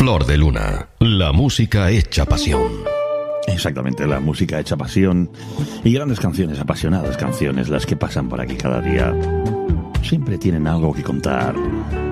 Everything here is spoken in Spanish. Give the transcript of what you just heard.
Flor de Luna, la música hecha pasión. Exactamente, la música hecha pasión y grandes canciones, apasionadas canciones, las que pasan por aquí cada día. Siempre tienen algo que contar,